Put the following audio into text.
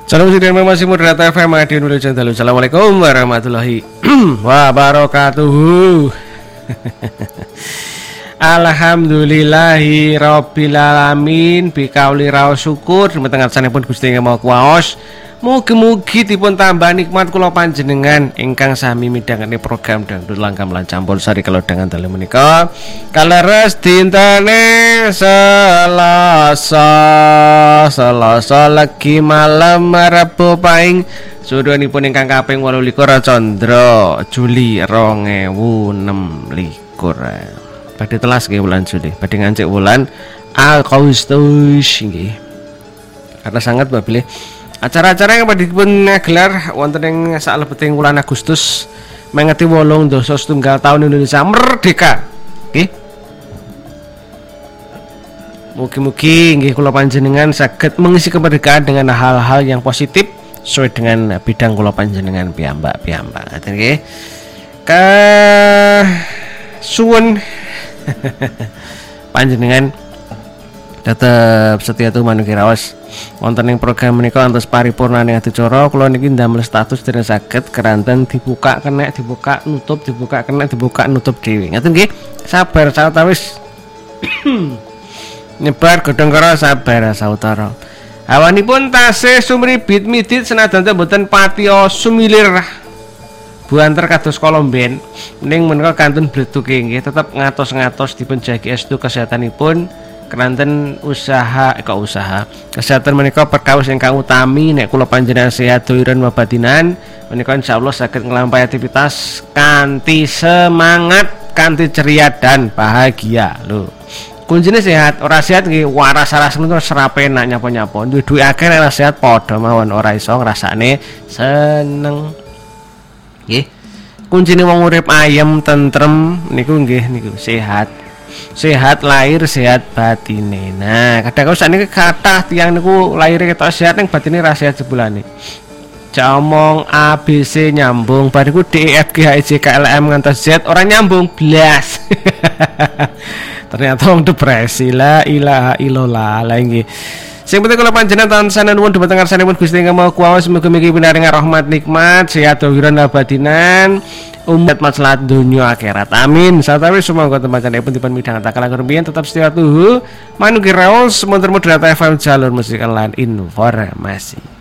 Salam sedherek masih Moderat FM Madiun Wilujeng Dalu. Assalamualaikum warahmatullahi wabarakatuh. Alhamdulillahi rabbil alamin bikauli raos syukur dhumateng sanepun Gusti Yang Maha Kuwaos. Mugi-mugi dipun tambah nikmat kula panjenengan ingkang sami midhangake program Dangdut Langgam lan Campur-sari kalau dengan dalu menika kaleres dintene Selasa legi malam Rabu paing sudanipun ingkang kaping 28 Candra Juli 2026. Badhe telas nggih wulan Juli, badhe ngancik wulan Agustus nggih. Karena sangat babile acara-acara yang dipun gelar wonten ing saklebeting wulan Agustus mengeti 8 dasa setunggal tahun Indonesia merdeka. Nggih. Mugi-mugi nggih kula panjenengan saged mengisi kemerdekaan dengan hal-hal yang positif sesuai dengan bidang kula panjenengan piyambak-piyambak. Ngaten nggih. Suwun panjenengan tetep setia tuh manuki raos wonten ing program menika antos paripurnaning adicara kula niki ndamel status dereng saged keranten dibuka kenek dibuka nutup dibuka kenek dibuka nutup dhewe ngaten nggih. Sabar sawetawis nyebar godhong karo sabar sautara awanipun tasih sumribit midit senajan mboten patiya sumilir buanter kados kolomben ning menika kantun bleduke nggih tetep ngatos-ngatos dipun jagi estu kesehatanipun keranten usaha kesehatan menika perkawis ingkang utami nek kula panjenengan sehat doiran wabatinan menika insyaallah saged nglampahi aktivitas kanthi semangat kanthi ceria dan bahagia lho. Kuncine sehat, ora sehat nggih waras-waras menika serapenak nyapa-nyapa duwe akeh nek sehat padha mawon ora iso ngrasakne seneng nggih. Kuncine wong urip ayem tentrem niku nggih niku sehat lahir sehat batine. Nah kadang-kadang sakniki kathah tiyang niku lahir ketok sehat ning batine ra sehat jebulane. Omong ABC nyambung bariku DEFGHIJKLM ngantos Z ora nyambung blas. Ternyata wong depresi la ilaha illallah la nggih. Sing penting kula panjenengan tansah nuwun dhumateng ngarsanipun Gusti Yang Maha Kuwaos mugi-mugi pinaring rahmat nikmat sehat dohiran abadinan umat maslahat dunia akhirat amin. Satawis sumangga tembacanipun dipun midhangetaken langkung rumiyin tetap setia tuhu manugi raos montor Moderat FM jalur musik lan informasi.